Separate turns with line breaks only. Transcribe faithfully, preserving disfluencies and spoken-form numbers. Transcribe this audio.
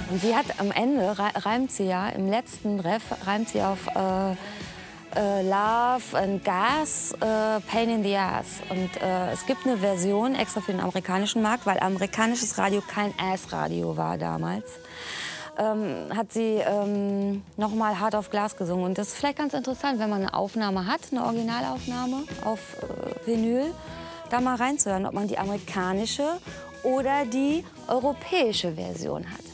Und sie hat am Ende, reimt sie ja, im letzten Ref, reimt sie auf äh, äh, Love and Gas, äh, Pain in the Ass. Und äh, es gibt eine Version extra für den amerikanischen Markt, weil amerikanisches Radio kein Ass-Radio war damals. Ähm, hat sie ähm, noch mal Hart auf Glas gesungen. Und das ist vielleicht ganz interessant, wenn man eine Aufnahme hat, eine Originalaufnahme auf äh, Vinyl, da mal reinzuhören, ob man die amerikanische oder die europäische Version hat.